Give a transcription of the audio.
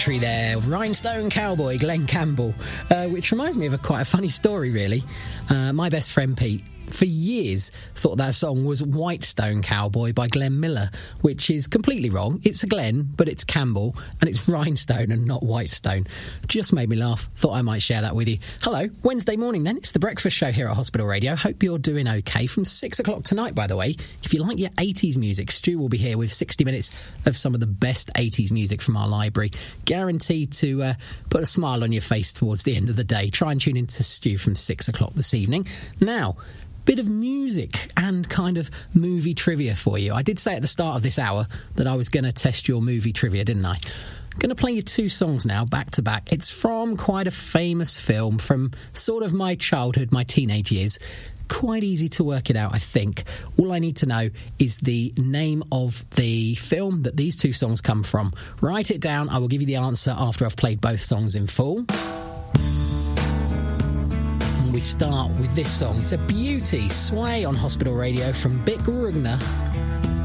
There, Rhinestone Cowboy, Glenn Campbell, which reminds me of quite a funny story, really. My best friend Pete, for years, thought that song was Whitestone Cowboy by Glenn Miller, which is completely wrong. It's a Glenn, but it's Campbell, and it's Rhinestone and not Whitestone. Just made me laugh. Thought I might share that with you. Hello, Wednesday morning then. It's The Breakfast Show here at Hospital Radio. Hope you're doing okay. From 6 o'clock tonight, by the way, if you like your 80s music, Stu will be here with 60 minutes of some of the best 80s music from our library. Guaranteed to put a smile on your face towards the end of the day. Try and tune into Stu from 6 o'clock this evening. Now, bit of music and kind of movie trivia for you. I did say at the start of this hour that I was going to test your movie trivia, didn't I? I'm going to play you two songs now, back to back. It's from quite a famous film from sort of my childhood, my teenage years. Quite easy to work it out, I think. All I need to know is the name of the film that these two songs come from. Write it down. I will give you the answer after I've played both songs in full. We start with this song. It's a beauty, Sway on Hospital Radio from Bick Rugner.